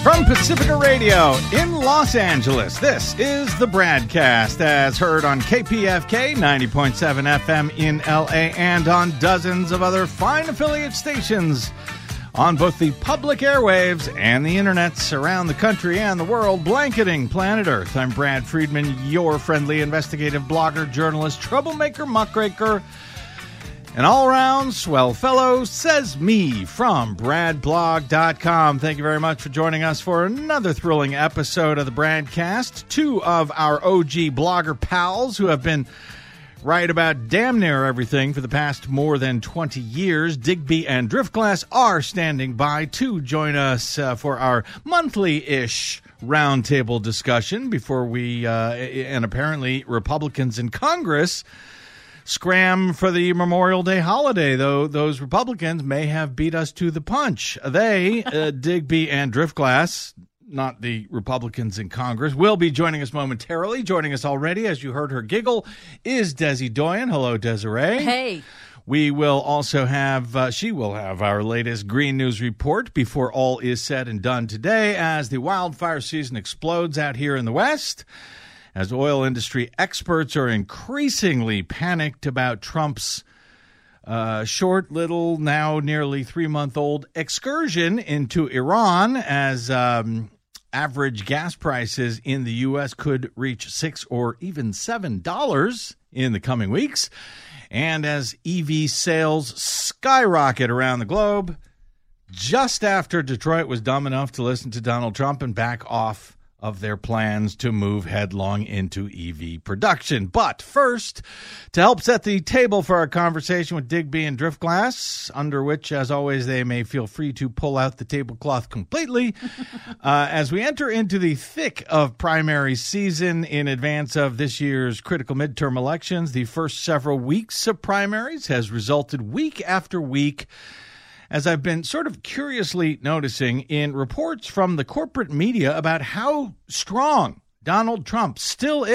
From Pacifica Radio in Los Angeles, this is the Bradcast, as heard on KPFK 90.7 FM in LA and on dozens of other fine affiliate stations on both the public airwaves and the internets around the country and the world, blanketing planet Earth. I'm Brad Friedman, your friendly investigative blogger, journalist, troublemaker, muckraker, an all-around swell fellow, says me, from bradblog.com. Thank you very much for joining us for another thrilling episode of the Bradcast. Two of our OG blogger pals who have been right about damn near everything for the past more than 20 years, Digby and Driftglass, are standing by to join us for our monthly-ish roundtable discussion before we, and apparently Republicans in Congress, scram for the Memorial Day holiday, though those Republicans may have beat us to the punch. They, Digby and Driftglass, not the Republicans in Congress, will be joining us momentarily. Joining us already, as you heard her giggle, is Desi Doyen. Hello, Desiree. Hey. We will also have, she will have our latest Green News report before all is said and done today as the wildfire season explodes out here in the West, as oil industry experts are increasingly panicked about Trump's short little, now nearly 3-month-old excursion into Iran, as average gas prices in the U.S. could reach $6 or even $7 in the coming weeks, and as EV sales skyrocket around the globe just after Detroit was dumb enough to listen to Donald Trump and back off of their plans to move headlong into EV production. But first, to help set the table for our conversation with Digby and Driftglass, under which, as always, they may feel free to pull out the tablecloth completely, as we enter into the thick of primary season in advance of this year's critical midterm elections, the first several weeks of primaries has resulted week after week, as I've been sort of curiously noticing, in reports from the corporate media about how strong Donald Trump still